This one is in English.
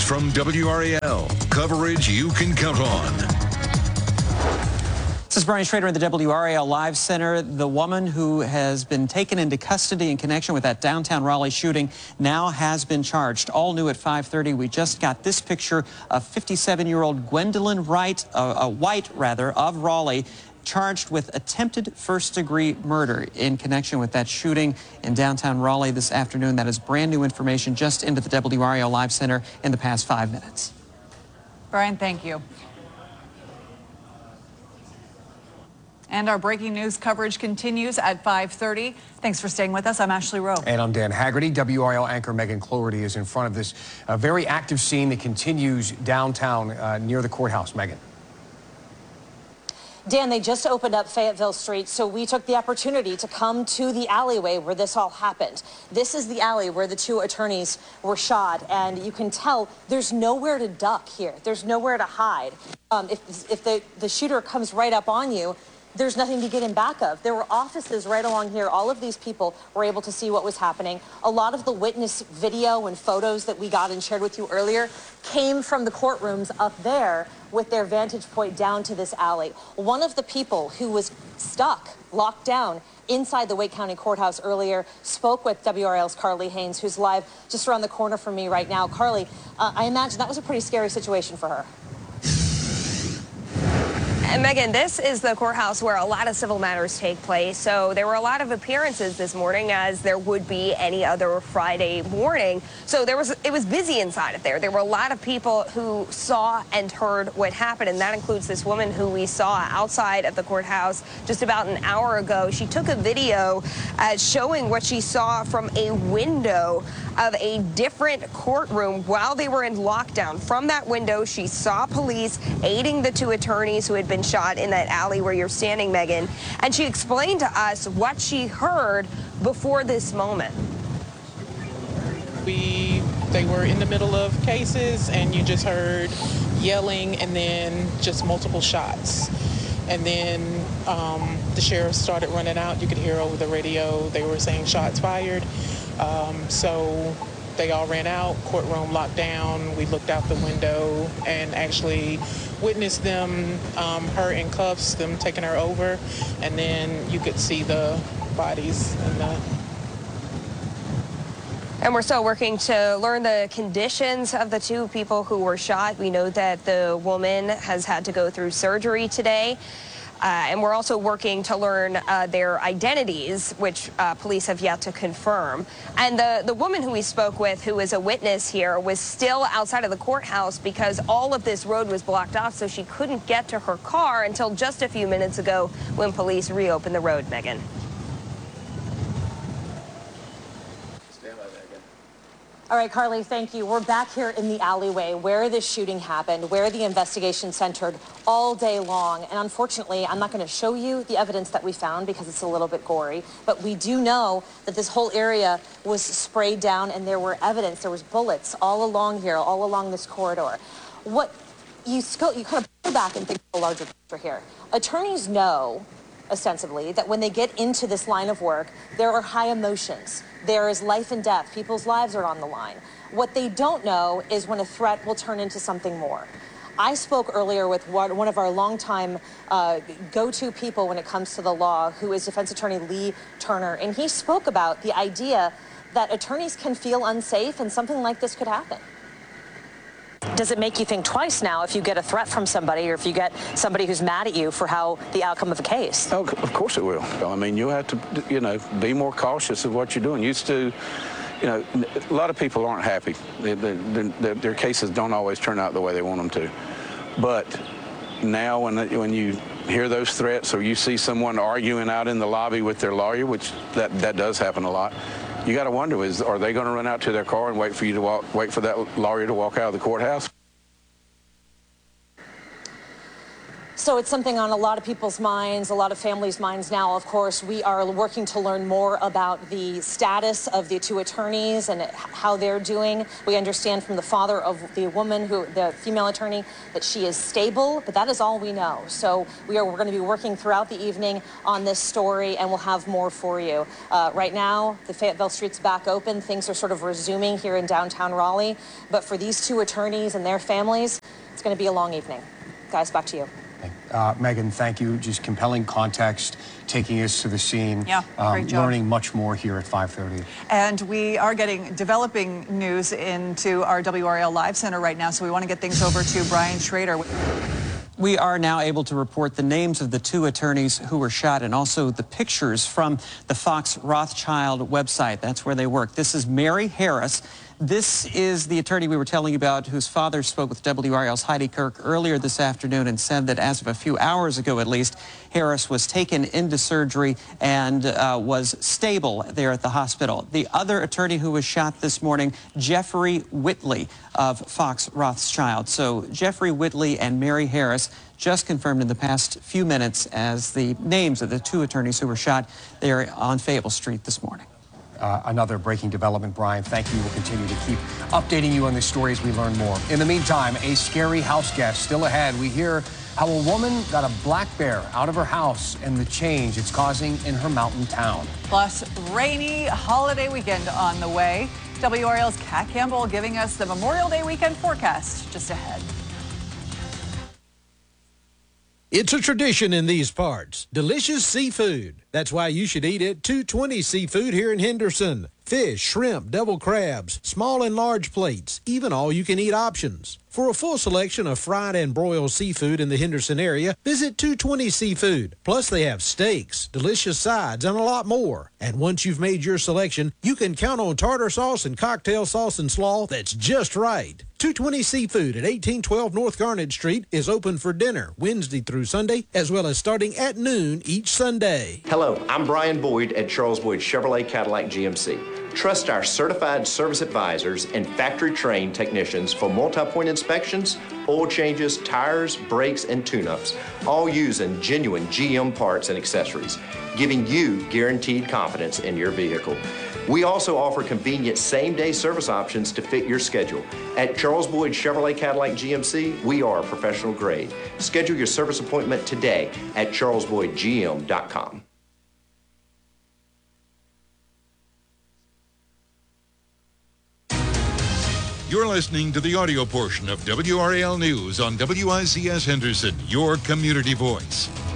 from WRAL, coverage you can count on. This is Brian Schrader in the WRAL Live Center. The woman who has been taken into custody in connection with that downtown Raleigh shooting now has been charged. All new at 5:30. We just got this picture of 57-year-old Gwendolyn White of Raleigh, charged with attempted first-degree murder in connection with that shooting in downtown Raleigh this afternoon. That is brand new information just into the WRAL Live Center in the past 5 minutes. Brian, thank you. And our breaking news coverage continues at 5:30. Thanks for staying with us. I'm Ashley Rowe. And I'm Dan Haggerty. WRAL anchor Megan Cloherty is in front of this very active scene that continues downtown near the courthouse. Megan. Dan, they just opened up Fayetteville Street, so we took the opportunity to come to the alleyway where this all happened. This is the alley where the two attorneys were shot, and you can tell there's nowhere to duck here. There's nowhere to hide. If the shooter comes right up on you, there's nothing to get in back of. There were offices right along here. All of these people were able to see what was happening. A lot of the witness video and photos that we got and shared with you earlier came from the courtrooms up there with their vantage point down to this alley. One of the people who was stuck, locked down inside the Wake County Courthouse earlier spoke with WRAL's Carly Haynes, who's live just around the corner from me right now. Carly, I imagine that was a pretty scary situation for her. And Megan, this is the courthouse where a lot of civil matters take place. So there were a lot of appearances this morning, as there would be any other Friday morning. So it was busy inside of there. There were a lot of people who saw and heard what happened, and that includes this woman who we saw outside of the courthouse just about an hour ago. She took a video showing what she saw from a window of a different courtroom while they were in lockdown. From that window, she saw police aiding the two attorneys who had been shot in that alley where you're standing, Megan. And she explained to us what she heard before this moment. They were in the middle of cases, and you just heard yelling and then just multiple shots. And then the sheriff started running out. You could hear over the radio they were saying shots fired. So they all ran out, courtroom locked down. We looked out the window and actually witnessed them, her in cuffs, them taking her over, and then you could see the bodies And we're still working to learn the conditions of the two people who were shot. We know that the woman has had to go through surgery today. And we're also working to learn their identities, which police have yet to confirm. And the woman who we spoke with, who is a witness here, was still outside of the courthouse because all of this road was blocked off, so she couldn't get to her car until just a few minutes ago when police reopened the road, Megan. All right, Carly, thank you. We're back here in the alleyway where this shooting happened, where the investigation centered all day long. And unfortunately, I'm not going to show you the evidence that we found because it's a little bit gory. But we do know that this whole area was sprayed down, and there were evidence, there was bullets all along here, all along this corridor. What you kind of pull back and think of the larger picture here. Attorneys know, ostensibly, that when they get into this line of work, there are high emotions. There is life and death. People's lives are on the line. What they don't know is when a threat will turn into something more. I spoke earlier with one of our longtime go-to people when it comes to the law, who is defense attorney Lee Turner, and he spoke about the idea that attorneys can feel unsafe and something like this could happen. Does it make you think twice now if you get a threat from somebody or if you get somebody who's mad at you for how the outcome of a case? Oh, of course it will. I mean, you have to, be more cautious of what you're doing. Used to, a lot of people aren't happy. Their cases don't always turn out the way they want them to. But now when you hear those threats or you see someone arguing out in the lobby with their lawyer, which that does happen a lot, you got to wonder, are they going to run out to their car and wait for that lawyer to walk out of the courthouse? So it's something on a lot of people's minds, a lot of families' minds now. Of course, we are working to learn more about the status of the two attorneys and how they're doing. We understand from the father of the woman, the female attorney, that she is stable, but that is all we know. So we're going to be working throughout the evening on this story, and we'll have more for you. Right now, the Fayetteville Street's back open. Things are sort of resuming here in downtown Raleigh. But for these two attorneys and their families, it's going to be a long evening. Guys, back to you. Megan, thank you. Just compelling context, taking us to the scene. Yeah, great job. Learning much more here at 5:30. And we are getting developing news into our WRAL Live Center right now, so we want to get things over to Brian Schrader. We are now able to report the names of the two attorneys who were shot and also the pictures from the Fox Rothschild website. That's where they work. This is Mary Harris. This is the attorney we were telling you about whose father spoke with WRAL's Heidi Kirk earlier this afternoon and said that as of a few hours ago at least, Harris was taken into surgery and was stable there at the hospital. The other attorney who was shot this morning, Jeffrey Whitley of Fox Rothschild. So Jeffrey Whitley and Mary Harris just confirmed in the past few minutes as the names of the two attorneys who were shot there on Fayetteville Street this morning. Another breaking development, Brian. Thank you. We'll continue to keep updating you on this story as we learn more. In the meantime, a scary house guest still ahead. We hear how a woman got a black bear out of her house and the change it's causing in her mountain town. Plus, rainy holiday weekend on the way. WRAL's Kat Campbell giving us the Memorial Day weekend forecast just ahead. It's a tradition in these parts. Delicious seafood. That's why you should eat at 220 Seafood here in Henderson. Fish, shrimp, devil crabs, small and large plates, even all-you-can-eat options. For a full selection of fried and broiled seafood in the Henderson area, visit 220 Seafood. Plus, they have steaks, delicious sides, and a lot more. And once you've made your selection, you can count on tartar sauce and cocktail sauce and slaw that's just right. 220 Seafood at 1812 North Garnet Street is open for dinner Wednesday through Sunday, as well as starting at noon each Sunday. Hello, I'm Brian Boyd at Charles Boyd Chevrolet Cadillac GMC. Trust our certified service advisors and factory-trained technicians for multi-point inspections, oil changes, tires, brakes, and tune-ups, all using genuine GM parts and accessories, giving you guaranteed confidence in your vehicle. We also offer convenient same-day service options to fit your schedule. At Charles Boyd Chevrolet Cadillac GMC, we are professional grade. Schedule your service appointment today at charlesboydgm.com. You're listening to the audio portion of WRAL News on WICS Henderson, your community voice.